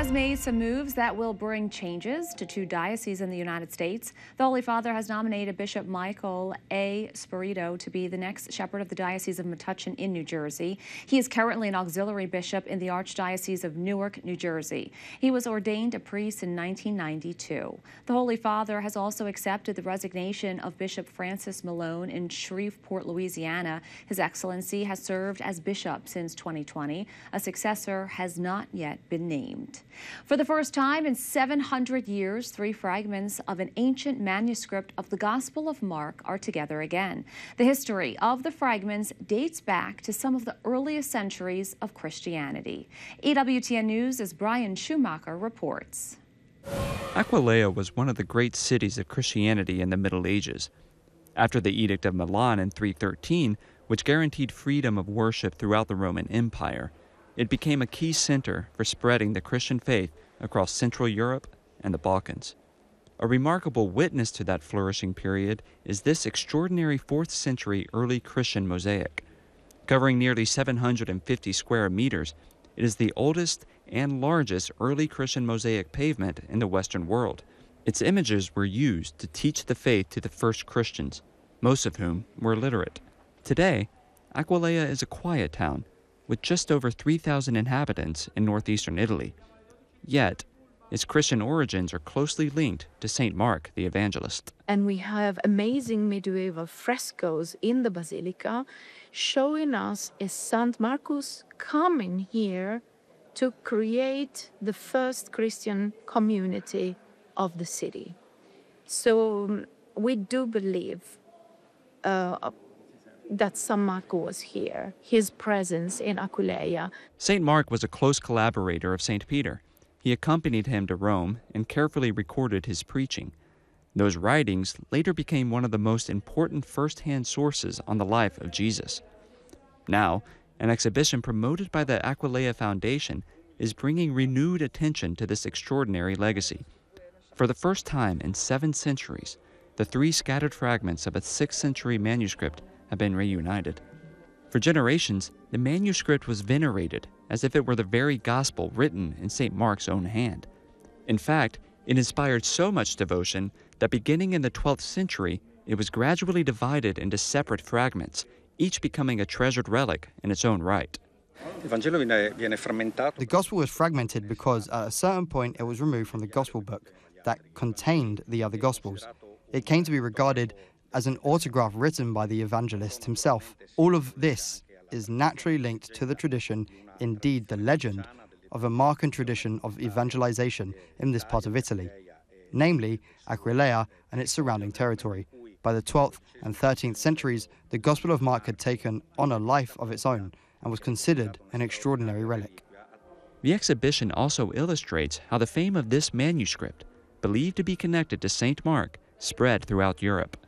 has made some moves that will bring changes to two dioceses in the United States. The Holy Father has nominated Bishop Michael A. Spirito to be the next shepherd of the Diocese of Metuchen in New Jersey. He is currently an auxiliary bishop in the Archdiocese of Newark, New Jersey. He was ordained a priest in 1992. The Holy Father has also accepted the resignation of Bishop Francis Malone in Shreveport, Louisiana. His Excellency has served as bishop since 2020. A successor has not yet been named. For the first time in 700 years, three fragments of an ancient manuscript of the Gospel of Mark are together again. The history of the fragments dates back to some of the earliest centuries of Christianity. EWTN News' Brian Schumacher reports. Aquileia was one of the great cities of Christianity in the Middle Ages. After the Edict of Milan in 313, which guaranteed freedom of worship throughout the Roman Empire, it became a key center for spreading the Christian faith across Central Europe and the Balkans. A remarkable witness to that flourishing period is this extraordinary 4th century early Christian mosaic. Covering nearly 750 square meters, it is the oldest and largest early Christian mosaic pavement in the Western world. Its images were used to teach the faith to the first Christians, most of whom were literate. Today, Aquileia is a quiet town, with just over 3,000 inhabitants in northeastern Italy. Yet, its Christian origins are closely linked to St. Mark the Evangelist. And we have amazing medieval frescoes in the basilica showing us a St. Marcus coming here to create the first Christian community of the city. So we do believe that St. Mark was here, his presence in Aquileia. St. Mark was a close collaborator of St. Peter. He accompanied him to Rome and carefully recorded his preaching. Those writings later became one of the most important first-hand sources on the life of Jesus. Now, an exhibition promoted by the Aquileia Foundation is bringing renewed attention to this extraordinary legacy. For the first time in 7 centuries, the 3 scattered fragments of a 6th century manuscript have been reunited. For generations, the manuscript was venerated as if it were the very gospel written in St. Mark's own hand. In fact, it inspired so much devotion that beginning in the 12th century, it was gradually divided into separate fragments, each becoming a treasured relic in its own right. The gospel was fragmented because at a certain point it was removed from the gospel book that contained the other gospels. It came to be regarded as an autograph written by the evangelist himself. All of this is naturally linked to the tradition, indeed the legend, of a Markan tradition of evangelization in this part of Italy, namely Aquileia and its surrounding territory. By the 12th and 13th centuries, the Gospel of Mark had taken on a life of its own and was considered an extraordinary relic. The exhibition also illustrates how the fame of this manuscript, believed to be connected to St. Mark, spread throughout Europe.